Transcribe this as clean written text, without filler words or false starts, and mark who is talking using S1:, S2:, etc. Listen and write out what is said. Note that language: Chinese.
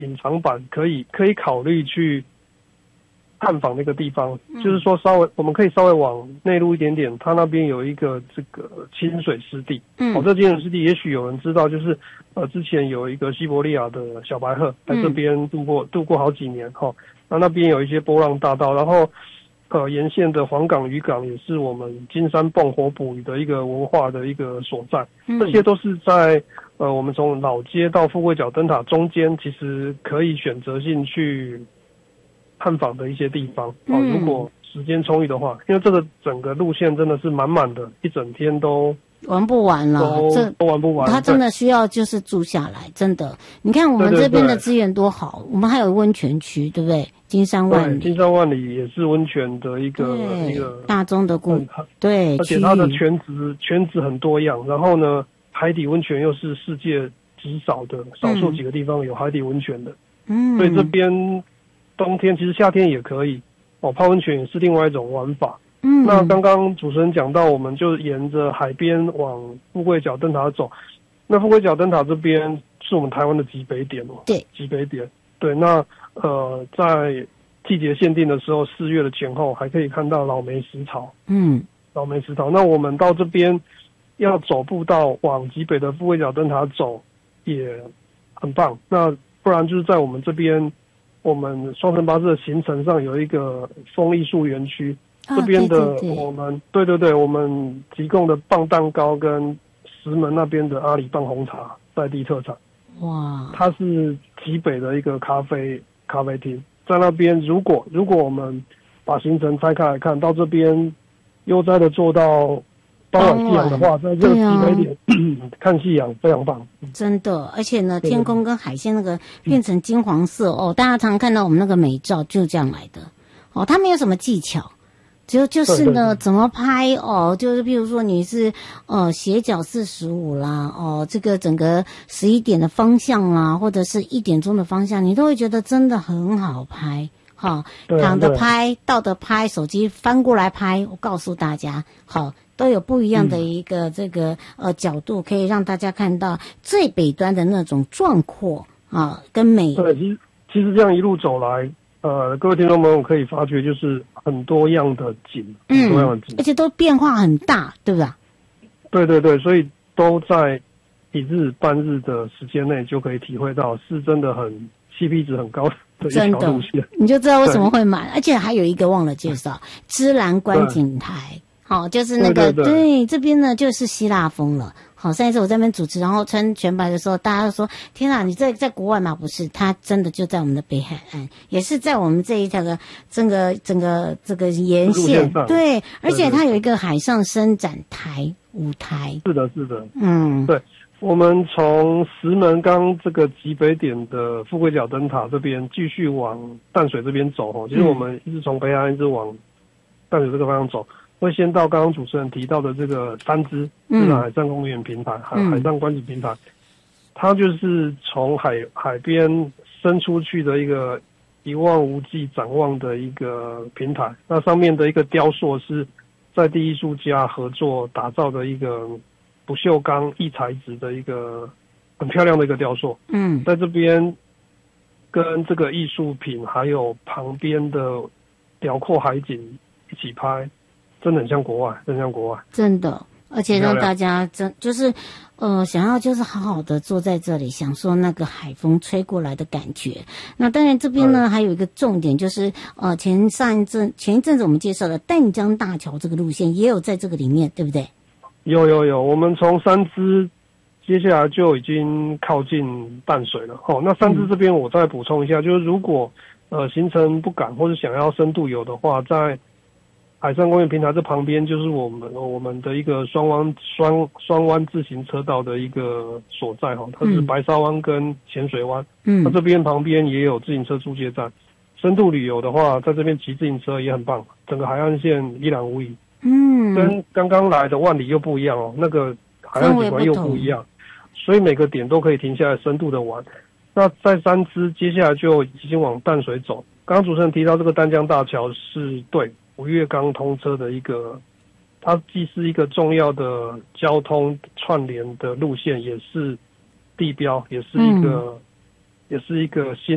S1: 隐藏版可以考虑去探访那个地方，就是说我们可以稍微往内陆一点点，它那边有一个这个清水湿地。这清水湿地也许有人知道，就是之前有一个西伯利亚的小白鹤在这边度过好几年那边有一些波浪大道，然后沿线的黄港渔港也是我们金山蹦火捕鱼的一个文化的一个所在。这些都是在我们从老街到富贵角灯塔中间，其实可以选择性去探访的一些地方如果时间充裕的话，因为这个整个路线真的是满满的，一整天都
S2: 玩不完了，
S1: 都玩不完。
S2: 他真的需要就是住下来，真的。你看我们这边的资源多好，我们还有温泉区，对不对？金山万里，
S1: 金山万里也是温泉的一个
S2: 大宗的对，
S1: 而且它的泉质很多样。然后呢，海底温泉又是世界极少数几个地方有海底温泉的。所以这边冬天其实夏天也可以泡温泉也是另外一种玩法。那刚刚主持人讲到，我们就沿着海边往富贵角灯塔走。那富贵角灯塔这边是我们台湾的极北点
S2: 对，
S1: 极北点。对，那在季节限定的时候，4月的前后还可以看到老梅石槽。老梅石槽。那我们到这边要走步道往极北的富贵角灯塔走也很棒。那不然就是在我们这边，我们双层巴士的行程上有一个风艺术园区。这边的我们对，我们提供的棒蛋糕跟石门那边的阿里棒红茶在地特产。
S2: 哇，
S1: 它是极北的一个咖啡厅，在那边如果我们把行程拆开来看，到这边悠哉的做到傍晚夕阳的话，在这个极北点看夕阳非常棒，
S2: 真的。而且呢，天空跟海线那个变成金黄色大家常看到我们那个美照就这样来的它没有什么技巧。就是呢，怎么拍就是比如说你是斜角45啦这个整个11点的方向啦，或者是1点钟的方向，你都会觉得真的很好拍躺着拍，倒着拍，手机翻过来拍，我告诉大家都有不一样的一个这个角度，可以让大家看到最北端的那种壮阔跟美。
S1: 对，其实这样一路走来各位听众朋友可以发觉，就是很多样的景，很多样的景，
S2: 而且都变化很大，对不
S1: 对？对，所以都在一日半日的时间内就可以体会到，是真的很 CP 值很高的一条路线，
S2: 你就知道为什么会买。而且还有一个忘了介绍，芝兰观景台，就是那个对这边呢就是希腊风了。上一次我在那边主持，然后穿全白的时候，大家都说：“天啊，你在国外吗？”不是，它真的就在我们的北海岸，也是在我们这一条的整个这个沿线。对，而且它有一个海上伸展舞台。
S1: 是的。对，我们从石门岗这个极北点的富贵角灯塔这边继续往淡水这边走其实我们一直从北海岸一直往淡水这个方向走。会先到刚刚主持人提到的这个3支自然海上公园平台，海上观景平台，它就是从海边伸出去的一个一望无际展望的一个平台。那上面的一个雕塑是在地艺术家合作打造的一个不锈钢异材质的一个很漂亮的一个雕塑。在这边跟这个艺术品还有旁边的辽阔海景一起拍。真的很像国外，
S2: 真的，而且让大家就是想要就是好好的坐在这里享受那个海风吹过来的感觉。那当然这边呢还有一个重点就是前一阵子我们介绍的淡江大桥这个路线也有在这个里面，对不对？
S1: 有，我们从3支接下来就已经靠近淡水了。那3支这边我再补充一下，就是如果行程不赶或者想要深度游的话，在海上公园平台这旁边就是我们的一个双湾自行车道的一个所在它是白沙湾跟浅水湾。那这边旁边也有自行车租借站。深度旅游的话，在这边骑自行车也很棒，整个海岸线一览无遗。跟刚刚来的万里又不一样那个海岸景观又不一样，所以每个点都可以停下来深度的玩。那在3支接下来就已经往淡水走。刚刚主持人提到这个淡江大桥是对5月刚通车的一个，它既是一个重要的交通串联的路线，也是地标，也是一个新